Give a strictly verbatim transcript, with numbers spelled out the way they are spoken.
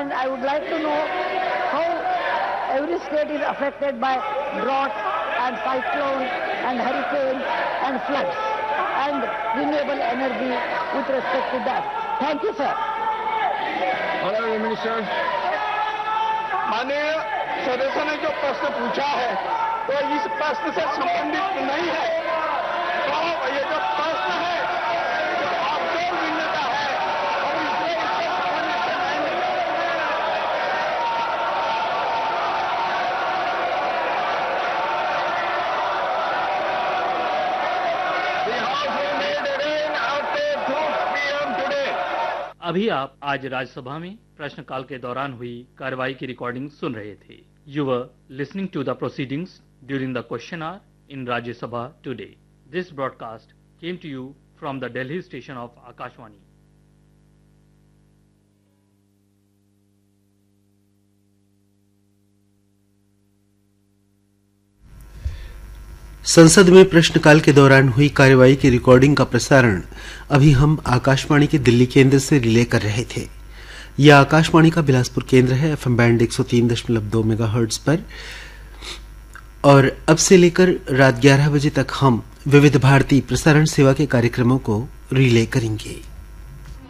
And I would like to know how every state is affected by drought and cyclone and hurricane and floods and renewable energy with respect to that. Thank you, sir. Honorable Minister. माननीय सदस्य ने जो प्रश्न पूछा है तो इस प्रश्न से संबंधित नहीं है। तो ये जो प्रश्न है जो आपको मिलता है और इसलिए इससे संबंधित नहीं है। The House will meet again after two p m today. अभी आप आज राज्यसभा में प्रश्नकाल के दौरान हुई कार्रवाई की रिकॉर्डिंग सुन रहे थे। You were listening to the proceedings during the question our in Rajya Sabha today. This broadcast came to you from the Delhi station of Akashvani. संसद में प्रश्नकाल के दौरान हुई कार्यवाही की रिकॉर्डिंग का प्रसारण अभी हम आकाशवाणी के दिल्ली केंद्र से रिले कर रहे थे। यह आकाशवाणी का बिलासपुर केंद्र है, एफएम बैंड एक सौ तीन दशमलव दो मेगाहर्ट्ज पर। और अब से लेकर रात ग्यारह बजे तक हम विविध भारती प्रसारण सेवा के कार्यक्रमों को रिले करेंगे।